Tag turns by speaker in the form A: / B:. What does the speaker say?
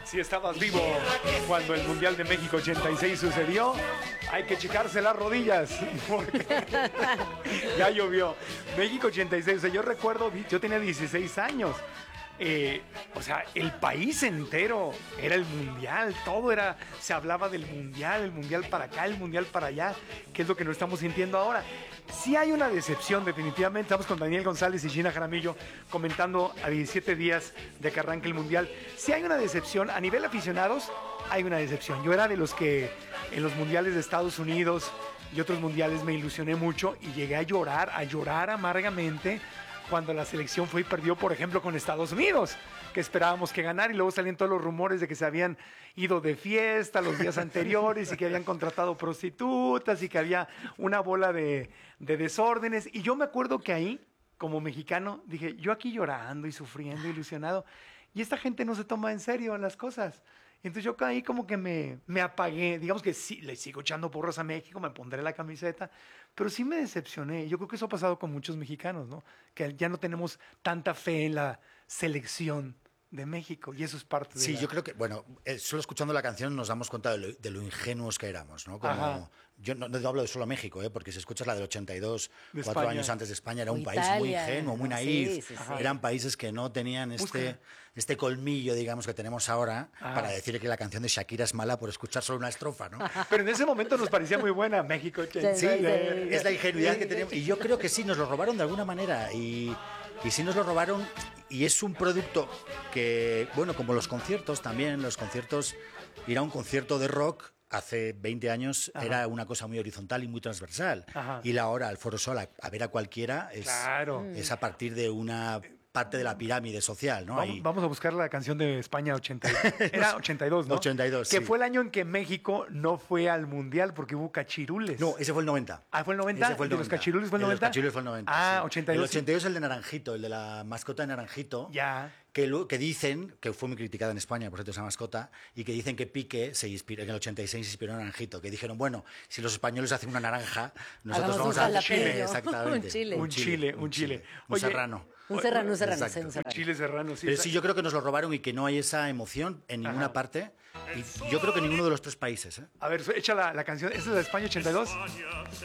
A: Si estabas vivo cuando el Mundial de México 86 sucedió, hay que checarse las rodillas. Porque ya llovió. México 86, o sea, yo recuerdo, yo tenía 16 años. O sea, el país entero era el mundial, todo era, se hablaba del mundial, el mundial para acá, el mundial para allá, que es lo que nos estamos sintiendo ahora. Sí hay una decepción, definitivamente. Estamos con Daniel González y Gina Jaramillo comentando a 17 días de que arranque el mundial. Sí hay una decepción, a nivel aficionados hay una decepción. Yo era de los que en los mundiales de Estados Unidos y otros mundiales me ilusioné mucho y llegué a llorar amargamente cuando la selección fue y perdió, por ejemplo, con Estados Unidos, que esperábamos que ganara, y luego salían todos los rumores de que se habían ido de fiesta los días anteriores y que habían contratado prostitutas y que había una bola de desórdenes. Y yo me acuerdo que ahí, como mexicano, dije, yo aquí llorando y sufriendo, ilusionado, y esta gente no se toma en serio las cosas. Entonces yo ahí como que me apagué. Digamos que sí, le sigo echando porras a México, me pondré la camiseta, pero sí me decepcioné. Yo creo que eso ha pasado con muchos mexicanos, ¿no? Que ya no tenemos tanta fe en la selección de México, y eso es parte de
B: Sí, yo creo que, bueno, solo escuchando la canción nos damos cuenta de lo ingenuos que éramos, ¿no? Como, yo no hablo de solo México, porque si escuchas la del 82,
A: de
B: 4
A: España.
B: años antes de España, era un
C: Italia,
B: país muy ingenuo, muy naif.
C: sí.
B: Eran países que no tenían este colmillo, digamos, que tenemos ahora para decir que la canción de Shakira es mala por escuchar solo una estrofa, ¿no?
A: Pero en ese momento nos parecía muy buena México.
C: Sí.
B: Es la ingenuidad que tenemos. Y yo creo que sí, nos lo robaron de alguna manera. Y sí nos lo robaron. Y es un producto que, bueno, como los conciertos también, ir a un concierto de rock hace 20 años era una cosa muy horizontal y muy transversal. Ir ahora al Foro Sol a ver a cualquiera es a partir de una parte de la pirámide social, ¿no?
A: Vamos a buscar la canción de España 80. Era 82, ¿no?
B: 82,
A: que
B: sí.
A: fue el año en que México no fue al Mundial porque hubo cachirules.
B: No, ese fue el 90.
A: Ah, ¿fue el 90?
B: Ese fue el 90.
A: ¿De los cachirules fue el 90?
B: Los cachirules fue el 90.
A: Ah,
B: sí.
A: 82.
B: El 82 es el de Naranjito, el de la mascota de Naranjito.
A: Ya.
B: Que dicen, que fue muy criticada en España, por cierto, esa mascota, y que dicen que Piqué se inspiró, en el 86 se inspiró en Naranjito, que dijeron, bueno, si los españoles hacen una naranja, nosotros
C: Hagamos
B: vamos
C: un
B: a
C: jalapeño.
B: Chile, exactamente.
A: Un chile.
B: Un
A: Oye,
B: serrano.
C: Un serrano.
B: Exacto.
A: Un chile serrano, sí.
B: Pero sí, yo creo que nos lo robaron y que no hay esa emoción en ninguna parte, y yo creo que en ninguno de los tres países.
A: A ver, echa la canción. ¿Esta es de España 82?